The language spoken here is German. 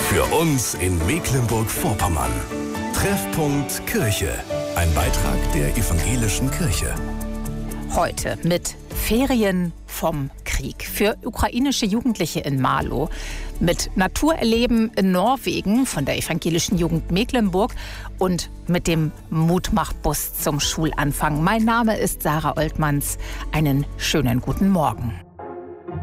Für uns in Mecklenburg-Vorpommern. Treffpunkt Kirche. Ein Beitrag der Evangelischen Kirche. Heute mit Ferien vom Krieg für ukrainische Jugendliche in Marlow, mit Naturerleben in Norwegen von der Evangelischen Jugend Mecklenburg und mit dem Mutmachbus zum Schulanfang. Mein Name ist Sarah Oltmanns. Einen schönen guten Morgen.